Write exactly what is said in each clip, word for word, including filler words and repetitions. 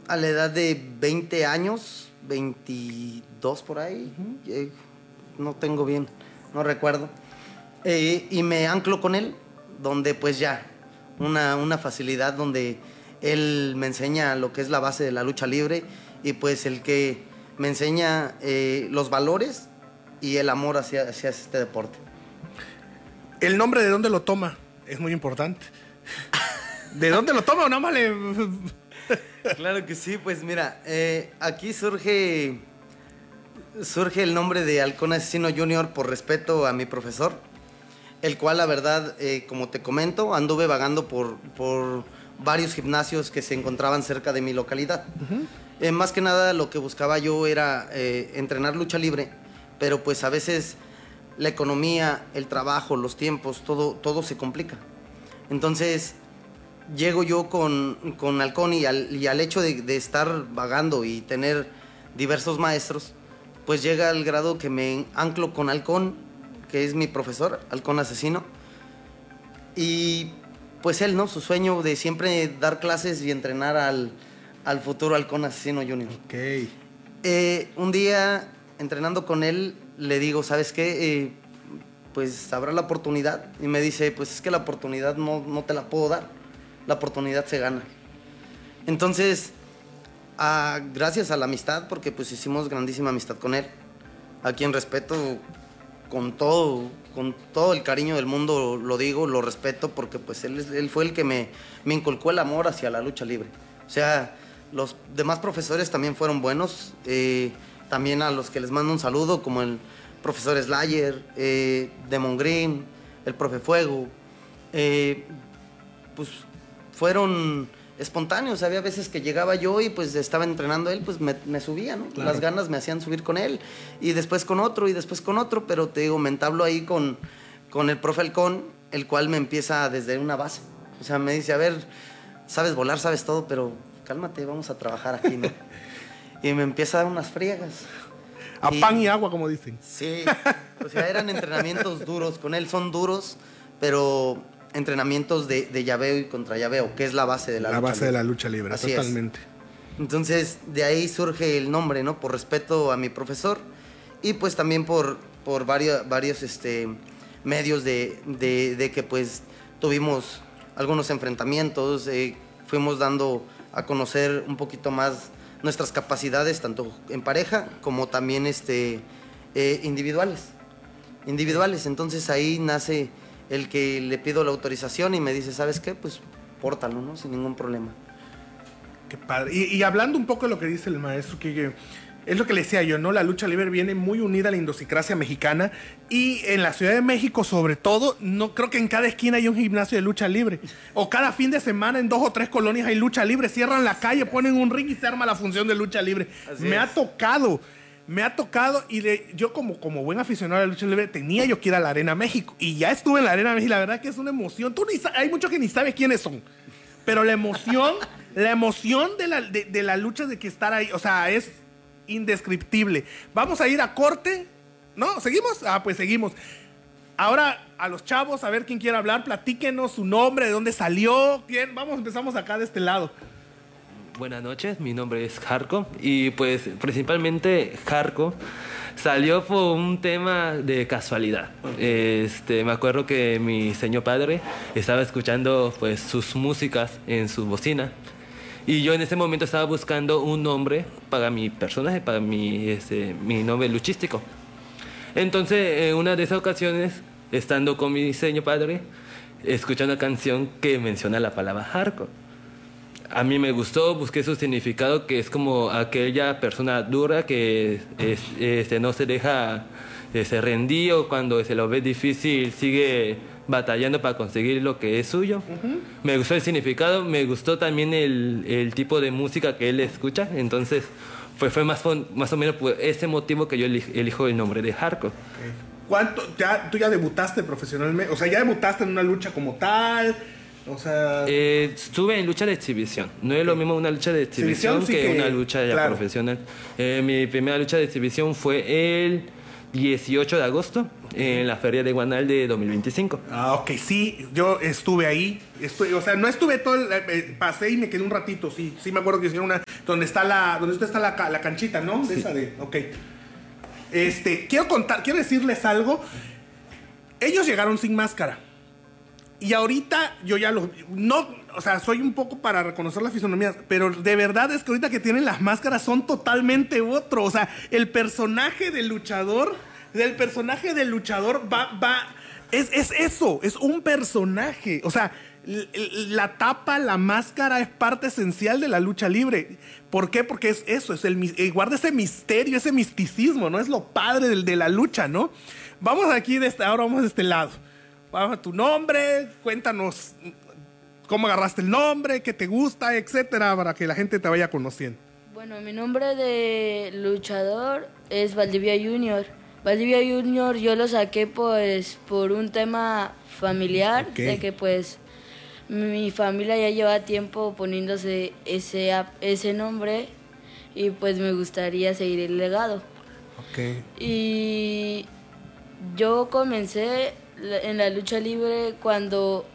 a la edad de veinte años, veintidós por ahí, uh-huh. eh, no tengo bien, no recuerdo. Eh, y me anclo con él, donde pues ya, una, una facilidad donde él me enseña lo que es la base de la lucha libre y pues el que me enseña eh, los valores y el amor hacia, hacia este deporte. ¿El nombre de dónde lo toma? Es muy importante. ¿De dónde lo toma o nada más le...? Claro que sí, pues mira, eh, aquí surge, surge el nombre de Halcón Asesino Junior por respeto a mi profesor, el cual la verdad, eh, como te comento, anduve vagando por, por varios gimnasios que se encontraban cerca de mi localidad. Uh-huh. Eh, más que nada lo que buscaba yo era eh, entrenar lucha libre, pero pues a veces la economía, el trabajo, los tiempos, todo, todo se complica. Entonces llego yo con, con Halcón y al, y al hecho de, de estar vagando y tener diversos maestros, pues llega al grado que me anclo con Halcón, que es mi profesor, Halcón Asesino, y pues él, ¿no? Su sueño de siempre dar clases y entrenar al, al futuro Halcón Asesino Junior. Ok. Eh, un día, entrenando con él, le digo, ¿sabes qué? Eh, pues habrá la oportunidad. Y me dice, pues es que la oportunidad no, no te la puedo dar. La oportunidad se gana. Entonces, ah, gracias a la amistad, porque pues hicimos grandísima amistad con él, a quien respeto con todo, con todo el cariño del mundo, lo digo, lo respeto, porque pues él, él fue el que me, me inculcó el amor hacia la lucha libre. O sea, los demás profesores también fueron buenos, eh, también a los que les mando un saludo, como el profesor Slayer, eh, Demon Green, el profe Fuego, eh, pues fueron espontáneos. Había veces que llegaba yo y pues estaba entrenando él, pues me, me subía, ¿no? Claro. Las ganas me hacían subir con él, y después con otro, y después con otro, pero te digo, me entablo ahí con, con el profe Halcón, el cual me empieza desde una base. O sea, me dice, a ver, sabes volar, sabes todo, pero cálmate, vamos a trabajar aquí, ¿no? Y me empieza a dar unas friegas. A y, pan y agua, como dicen. Sí, o sea, eran entrenamientos duros, con él son duros, pero entrenamientos de, de llaveo y contra llaveo, que es la base de la, la lucha base libre. de la lucha libre. Así totalmente. Es. Entonces, de ahí surge el nombre, ¿no? Por respeto a mi profesor y pues también por, por varios, varios este, medios de, de, de que pues tuvimos algunos enfrentamientos, eh, fuimos dando a conocer un poquito más nuestras capacidades, tanto en pareja como también este, eh, individuales. Individuales, entonces ahí nace el que le pido la autorización y me dice, ¿sabes qué? Pues pórtalo, ¿no? Sin ningún problema. Qué padre. Y, y hablando un poco de lo que dice el maestro, que, que es lo que le decía yo, ¿no? La lucha libre viene muy unida a la idiosincrasia mexicana, y en la Ciudad de México, sobre todo, no creo que en cada esquina hay un gimnasio de lucha libre. O cada fin de semana en dos o tres colonias hay lucha libre. Cierran la calle, ponen un ring y se arma la función de lucha libre. Así me es. ha tocado... Me ha tocado, y de, yo como, como buen aficionado a la lucha libre tenía yo que ir a la Arena México, y ya estuve en la Arena México, y la verdad que es una emoción. Tú ni, hay muchos que ni sabes quiénes son, pero la emoción, la emoción de la, de, de la lucha, de que estar ahí, o sea, es indescriptible. Vamos a ir a corte, ¿no? ¿Seguimos? Ah, pues seguimos. Ahora a los chavos, a ver quién quiere hablar, platíquenos su nombre, de dónde salió, quién. Vamos, empezamos acá de este lado. Buenas noches, mi nombre es Jarko, y pues principalmente Jarko salió por un tema de casualidad. Este, me acuerdo que mi señor padre estaba escuchando pues sus músicas en su bocina, y yo en ese momento estaba buscando un nombre para mi personaje, para mi, este, mi nombre luchístico. Entonces, en una de esas ocasiones, estando con mi señor padre, escuché una canción que menciona la palabra hardcore. A mí me gustó, busqué su significado, que es como aquella persona dura que es, este, no se deja, eh, se rendió cuando se lo ve difícil, sigue batallando para conseguir lo que es suyo. Uh-huh. Me gustó el significado, me gustó también el, el tipo de música que él escucha, entonces pues fue más, más o menos por ese motivo que yo elijo el nombre de hardcore. Okay. ¿Cuánto, ya, tú ya debutaste profesionalmente? O sea, ¿ya debutaste en una lucha como tal? O sea... Eh, estuve en lucha de exhibición. No es lo mismo una lucha de exhibición, exhibición sí que, que una lucha ya claro. profesional. Eh, mi primera lucha de exhibición fue el dieciocho de agosto en la Feria de Guanal de dos mil veinticinco. Ah, ok, sí, yo estuve ahí. Estuve, o sea, no estuve todo, el, eh, pasé y me quedé un ratito, sí. Sí me acuerdo que hicieron una, donde está la, donde está la, la canchita, ¿no? De Sí. esa de, ok. Este, quiero contar, quiero decirles algo. Ellos llegaron sin máscara. Y ahorita yo ya los, no, o sea, soy un poco para reconocer la fisonomía, pero de verdad es que ahorita que tienen las máscaras son totalmente otro. O sea, el personaje del luchador, del personaje del luchador va, va, es, es eso, es un personaje. O sea, l- l- la tapa, la máscara es parte esencial de la lucha libre. ¿Por qué? Porque es eso, es el, mis- eh, guarda ese misterio, ese misticismo, ¿no? Es lo padre del, de la lucha, ¿no? Vamos aquí, de este, ahora vamos de este lado. Vamos a tu nombre, cuéntanos cómo agarraste el nombre, qué te gusta, etcétera, para que la gente te vaya conociendo. Bueno, mi nombre de luchador es Valdivia Junior. Valdivia Junior yo lo saqué pues por un tema familiar, Ok. de que pues mi familia ya lleva tiempo poniéndose ese, ap- ese nombre y pues me gustaría seguir el legado. Ok. Y yo comencé la- en la lucha libre cuando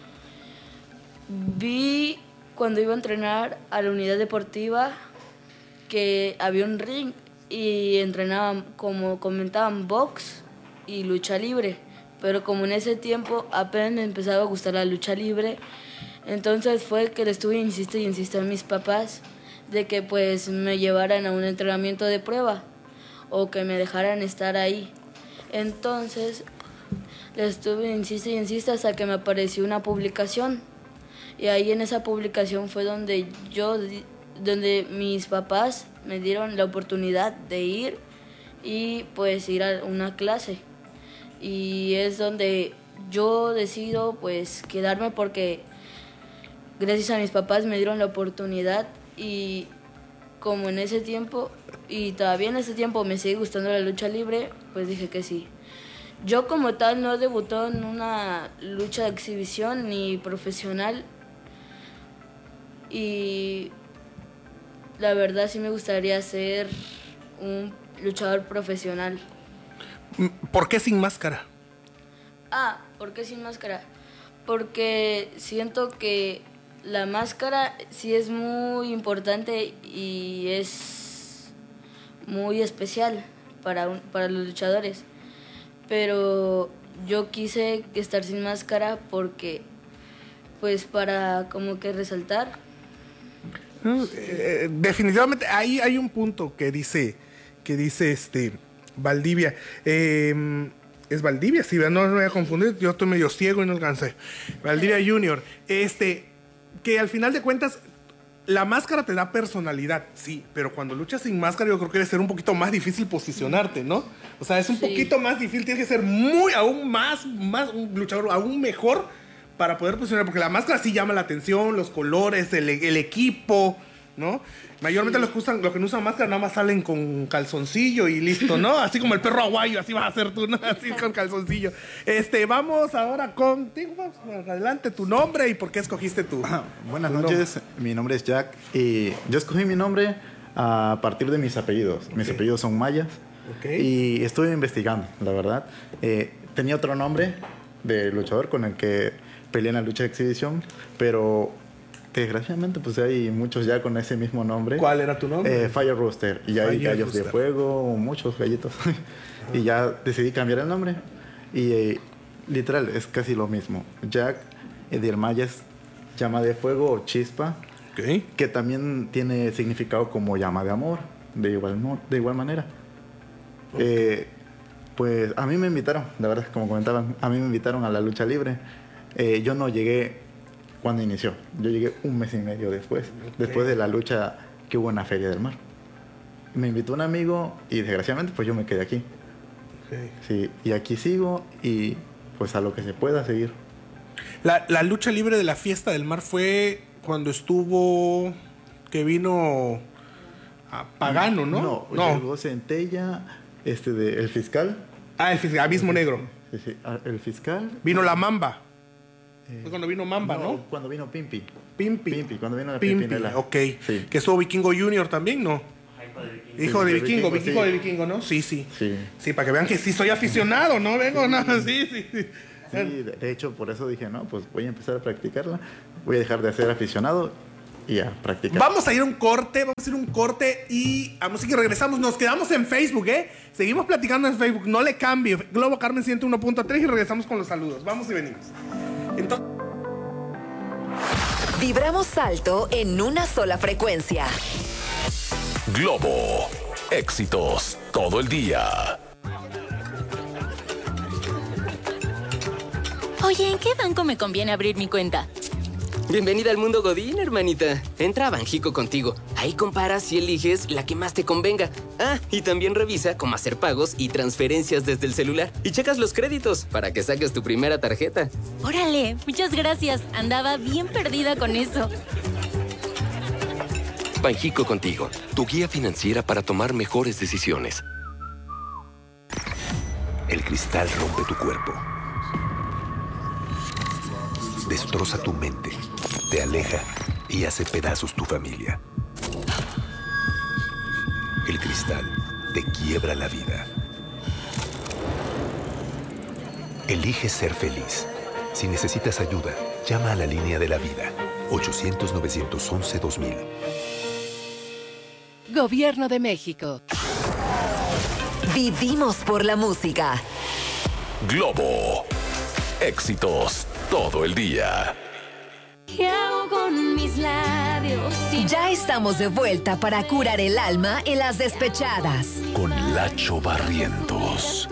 vi, cuando iba a entrenar a la unidad deportiva, que había un ring y entrenaban, como comentaban, box y lucha libre. Pero como en ese tiempo apenas me empezaba a gustar la lucha libre, entonces fue que le estuve insiste y insiste a mis papás de que pues me llevaran a un entrenamiento de prueba o que me dejaran estar ahí. Entonces le estuve insiste y insiste hasta que me apareció una publicación. Y ahí en esa publicación fue donde yo, di- donde mis papás me dieron la oportunidad de ir y pues ir a una clase. Y es donde yo decido pues quedarme porque gracias a mis papás me dieron la oportunidad y como en ese tiempo y todavía en ese tiempo me sigue gustando la lucha libre, pues dije que sí. Yo como tal no debutó en una lucha de exhibición ni profesional y la verdad sí me gustaría ser un luchador profesional. ¿Por qué sin máscara? Ah, ¿por qué sin máscara? Porque siento que la máscara sí es muy importante y es muy especial para, un- para los luchadores. Pero yo quise estar sin máscara porque, pues para como que resaltar. Eh, definitivamente ahí hay un punto que dice que dice este Valdivia. Eh, es Valdivia, sí, no me voy a confundir, yo estoy medio ciego y no alcancé. Valdivia Junior. Este, que al final de cuentas, la máscara te da personalidad, sí, pero cuando luchas sin máscara yo creo que debe ser un poquito más difícil posicionarte, ¿no? O sea, es un Sí. poquito más difícil, tienes que ser muy, aún más, más, un luchador aún mejor para poder posicionar, porque la máscara sí llama la atención, los colores, el, el equipo, ¿no? Mayormente Sí. los que usan, los que no usan máscara nada más salen con calzoncillo y listo, ¿no? Así como el perro aguayo, así vas a hacer tú, ¿no? Así con calzoncillo. Este, vamos ahora contigo, vamos, adelante, tu nombre y por qué escogiste tu... Ah, buenas tu noches, mi nombre es Jack y yo escogí mi nombre a partir de mis apellidos. Mis Ok. apellidos son mayas Ok. y estuve investigando, la verdad. Eh, tenía otro nombre de luchador con el que peleé en la lucha de exhibición, pero desgraciadamente pues hay muchos ya con ese mismo nombre. ¿Cuál era tu nombre? Eh, Fire Rooster. Y hay Fire gallos Rooster. de fuego, muchos gallitos. Y ya decidí cambiar el nombre. Y eh, literal, es casi lo mismo. Jack Ediel Maya es llama de fuego o chispa, Ok. que también tiene significado como llama de amor, de igual, mo- de igual manera. Eh, pues a mí me invitaron, la verdad, como comentaban, a mí me invitaron a la lucha libre. Eh, yo no llegué cuando inició, yo llegué un mes y medio después, después de la lucha que hubo en la Feria del Mar. Me invitó un amigo y desgraciadamente pues yo me quedé aquí. Ok. Sí, y aquí sigo y pues a lo que se pueda seguir. La, la lucha libre de la Fiesta del Mar fue cuando estuvo... que vino... a Pagano, ¿no? No, llegó Centella, este de, el fiscal. Ah, el fiscal, Abismo Negro. Sí, sí, ah, el fiscal. Vino la Mamba. Eh, Fue cuando vino Mamba, ¿no? Cuando vino Pimpi. Pimpi. Pimpi, cuando vino la Pimpi, Pimpinela. ok. Sí. Que estuvo Vikingo Junior también, ¿no? Hijo Sí, de de vikingo, vikingo, hijo sí. de vikingo, ¿no? Sí, sí. Sí. Sí, para que vean que sí soy aficionado, ¿no? Vengo, no, sí, sí. sí. Sí, de de hecho, por eso dije, no, pues voy a empezar a practicarla. Voy a dejar de ser aficionado y a practicar. Vamos a ir a un corte, vamos a hacer un corte y a música y regresamos. Nos quedamos en Facebook, ¿eh? Seguimos platicando en Facebook, no le cambie. Globo Carmen ciento uno punto tres y regresamos con los saludos. Vamos y venimos. Entonces... Vibramos alto en una sola frecuencia. Globo. Éxitos todo el día. Oye, ¿en qué banco me conviene abrir mi cuenta? Bienvenida al mundo Godín, hermanita. Entra a Banjico Contigo. Ahí comparas y eliges la que más te convenga. Ah, y también revisa cómo hacer pagos y transferencias desde el celular. Y checas los créditos para que saques tu primera tarjeta. Órale, muchas gracias. Andaba bien perdida con eso. Banjico Contigo, tu guía financiera para tomar mejores decisiones. El cristal rompe tu cuerpo. Destroza tu mente, te aleja y hace pedazos tu familia. El cristal te quiebra la vida. Elige ser feliz. Si necesitas ayuda, llama a la línea de la vida. ochocientos, novecientos once, dos mil. Gobierno de México. Vivimos por la música. Globo. Éxitos todo el día. ¿Qué hago con mis labios? Ya estamos de vuelta para curar el alma en las despechadas. Con Lacho Barrientos.